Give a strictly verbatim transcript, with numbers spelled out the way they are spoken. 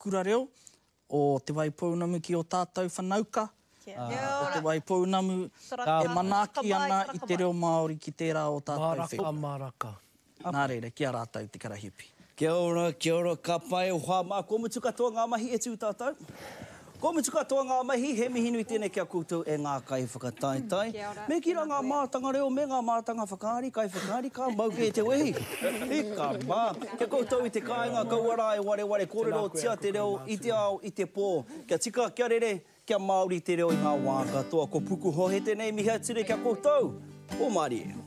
kura reo, o te Waipounamu ki o tātou whanauka. O te Waipounamu e manaaki ana i te reo Māori ki tērā o tātou whenua. Maraka, maraka. Nā reira, kia rātou te karahiupi. Kia ora, kia ora, ka pai o whāma. Ko mutu katoa ngā mahi e tū tātou. Ko mutu katoa ngā mahi, he mihi nui tēnei kia koutou e ngā kai whakataitai. Me kira ngā mātanga reo, me ngā mātanga whakaari, kai whakaari, ka mauke e te wehi. I ka mā. Kia koutou i te kāinga, kauara e ware ware, kōrero tia te reo, i te ao, i te pō. Kia tika, kia rere, kia Māori te reo i ngā wā katoa. Ko puku ho he tēnei mihi atire kia koutou. O Māori e.